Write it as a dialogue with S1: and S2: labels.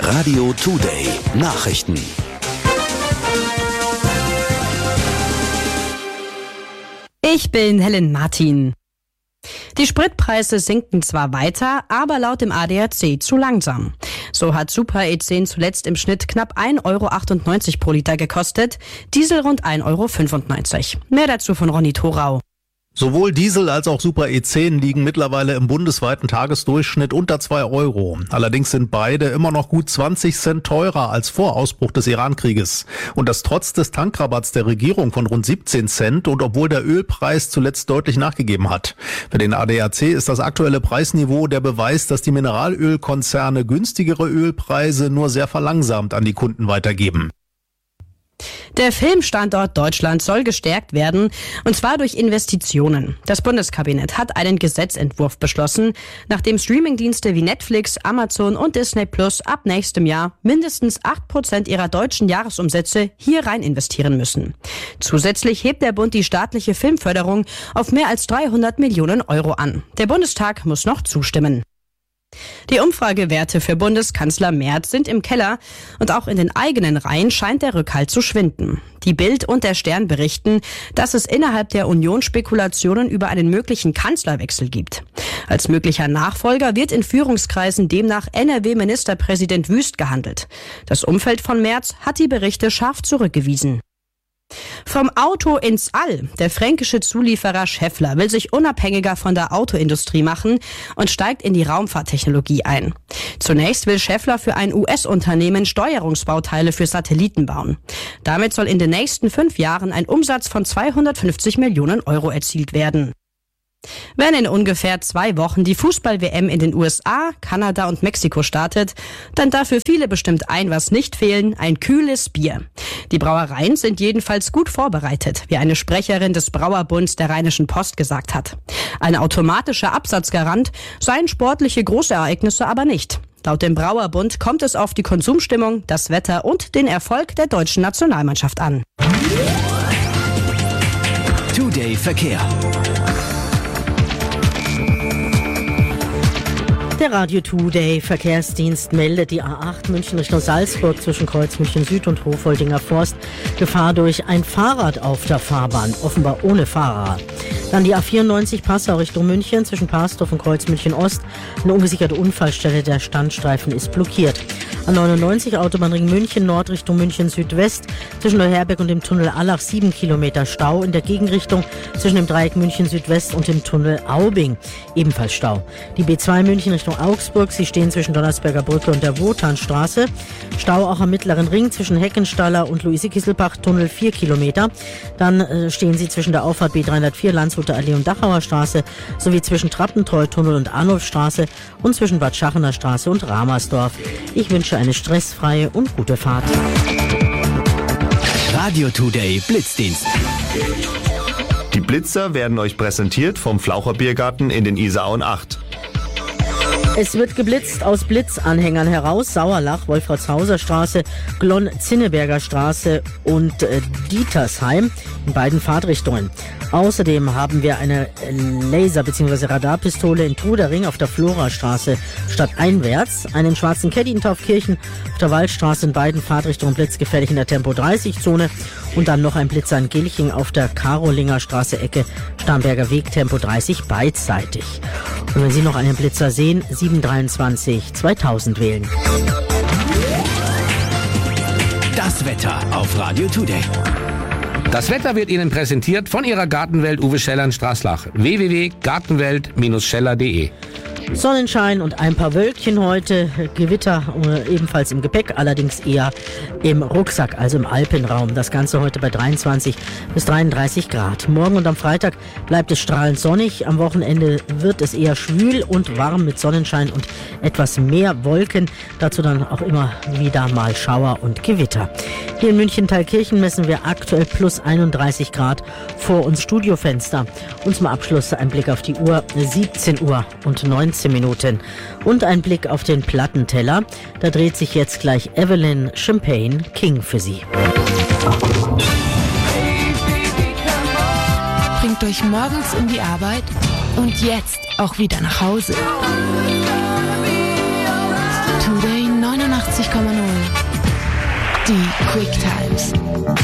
S1: Radio Today Nachrichten.
S2: Ich bin Helen Martin. Die Spritpreise sinken zwar weiter, aber laut dem ADAC zu langsam. So hat Super E10 zuletzt im Schnitt knapp 1,98 € pro Liter gekostet, Diesel rund 1,95 €. Mehr dazu von Ronny Thorau.
S3: Sowohl Diesel als auch Super E10 liegen mittlerweile im bundesweiten Tagesdurchschnitt unter 2 €. Allerdings sind beide immer noch gut 20 Cent teurer als vor Ausbruch des Iran-Krieges. Und das trotz des Tankrabatts der Regierung von rund 17 Cent und obwohl der Ölpreis zuletzt deutlich nachgegeben hat. Für den ADAC ist das aktuelle Preisniveau der Beweis, dass die Mineralölkonzerne günstigere Ölpreise nur sehr verlangsamt an die Kunden weitergeben.
S2: Der Filmstandort Deutschland soll gestärkt werden, und zwar durch Investitionen. Das Bundeskabinett hat einen Gesetzentwurf beschlossen, nachdem Streamingdienste wie Netflix, Amazon und Disney Plus ab nächstem Jahr mindestens 8% ihrer deutschen Jahresumsätze hier rein investieren müssen. Zusätzlich hebt der Bund die staatliche Filmförderung auf mehr als 300 Millionen € an. Der Bundestag muss noch zustimmen. Die Umfragewerte für Bundeskanzler Merz sind im Keller und auch in den eigenen Reihen scheint der Rückhalt zu schwinden. Die Bild und der Stern berichten, dass es innerhalb der Union Spekulationen über einen möglichen Kanzlerwechsel gibt. Als möglicher Nachfolger wird in Führungskreisen demnach NRW-Ministerpräsident Wüst gehandelt. Das Umfeld von Merz hat die Berichte scharf zurückgewiesen. Vom Auto ins All. Der fränkische Zulieferer Schaeffler will sich unabhängiger von der Autoindustrie machen und steigt in die Raumfahrttechnologie ein. Zunächst will Schaeffler für ein US-Unternehmen Steuerungsbauteile für Satelliten bauen. Damit soll in den nächsten 5 Jahren ein Umsatz von 250 Millionen € erzielt werden. Wenn in ungefähr 2 Wochen die Fußball-WM in den USA, Kanada und Mexiko startet, dann darf für viele bestimmt ein was nicht fehlen: ein kühles Bier. Die Brauereien sind jedenfalls gut vorbereitet, wie eine Sprecherin des Brauerbunds der Rheinischen Post gesagt hat. Ein automatischer Absatzgarant seien sportliche Großereignisse aber nicht. Laut dem Brauerbund kommt es auf die Konsumstimmung, das Wetter und den Erfolg der deutschen Nationalmannschaft an.
S1: Today Verkehr.
S4: Der Radio Today Verkehrsdienst meldet die A8 München Richtung Salzburg zwischen Kreuz München Süd und Hofoldinger Forst Gefahr durch ein Fahrrad auf der Fahrbahn, offenbar ohne Fahrer. Dann die A94 Passau Richtung München zwischen Parsdorf und Kreuz München Ost. Eine ungesicherte Unfallstelle, der Standstreifen ist blockiert. A99 Autobahnring München Nord Richtung München Südwest zwischen Neuherberg und dem Tunnel Allach 7 Kilometer Stau. In der Gegenrichtung zwischen dem Dreieck München Südwest und dem Tunnel Aubing ebenfalls Stau. Die B2 München Richtung Augsburg, sie stehen zwischen Donnersberger Brücke und der Wotanstraße. Stau auch am Mittleren Ring zwischen Heckenstaller und Luise-Kisselbach, Tunnel 4 Kilometer. Dann stehen sie zwischen der Auffahrt B304 Landshuter Allee und Dachauer Straße sowie zwischen Trappentreu-Tunnel und Arnulfstraße und zwischen Bad Schachener Straße und Ramersdorf. Ich wünsche eine stressfreie und gute Fahrt.
S1: Radio Today Blitzdienst.
S5: Die Blitzer werden euch präsentiert vom Flaucher Biergarten in den Isarauen 8.
S4: Es wird geblitzt aus Blitzanhängern heraus. Sauerlach, Wolfratshauser Straße, Glonn-Zinneberger Straße und Dietersheim in beiden Fahrtrichtungen. Außerdem haben wir eine Laser- bzw. Radarpistole in Trudering auf der Florastraße stadteinwärts, einen schwarzen Caddy in Taufkirchen auf der Waldstraße in beiden Fahrtrichtungen blitzgefährlich in der Tempo-30-Zone und dann noch ein Blitzer in Gilching auf der Karolinger Straße Ecke Starnberger Weg Tempo 30 beidseitig. Und wenn Sie noch einen Blitzer sehen, 723 2000 wählen.
S1: Das Wetter auf Radio Today.
S6: Das Wetter wird Ihnen präsentiert von Ihrer Gartenwelt Uwe Scheller in Straßlach. www.gartenwelt-scheller.de.
S4: Sonnenschein und ein paar Wölkchen heute, Gewitter ebenfalls im Gepäck, allerdings eher im Rucksack, also im Alpenraum. Das Ganze heute bei 23 bis 33 Grad. Morgen und am Freitag bleibt es strahlend sonnig. Am Wochenende wird es eher schwül und warm mit Sonnenschein und etwas mehr Wolken. Dazu dann auch immer wieder mal Schauer und Gewitter. Hier in München-Thalkirchen messen wir aktuell plus 31 Grad vor uns Studiofenster. Und zum Abschluss ein Blick auf die Uhr, 17 Uhr und 19 Minuten. Und ein Blick auf den Plattenteller. Da dreht sich jetzt gleich Evelyn Champagne King für Sie.
S7: Bringt euch morgens in die Arbeit und jetzt auch wieder nach Hause. Today 89,0. Die Quick Times.